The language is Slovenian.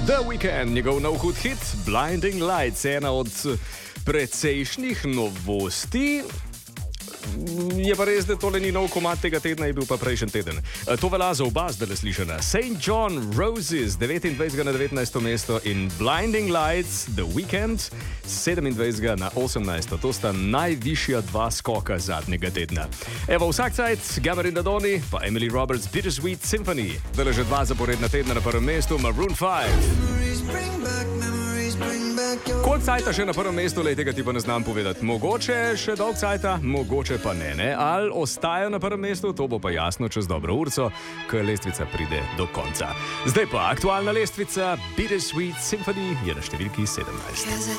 The Weeknd, njegov nov hud hit Blinding Lights, ena od precejšnjih novosti. Je pa res, da tole ni nov komad tega tedna, je bil pa prejšnji teden. To velja za oba zdaj slišana. St. John Roses, 29. na 19. mesto in Blinding Lights, The Weeknd, 27. na 18. To sta najvišja dva skoka zadnjega tedna. Evo, vsak cajt, Gabriel Nadoni, pa Emily Roberts, Bittersweet Symphony. Zdaj že dva zaporedna tedna na prvem mestu, Maroon 5. Koliko cajta še na prvem mestu, tega ti pa ne znam povedati. Mogoče še dolg cajta, mogoče pa ne. Ali ostajajo na prvem mestu, to bo pa jasno čez dobro urco, ko lestvica pride do konca. Zdaj pa aktualna lestvica Bittersweet Symphony je na številki 17.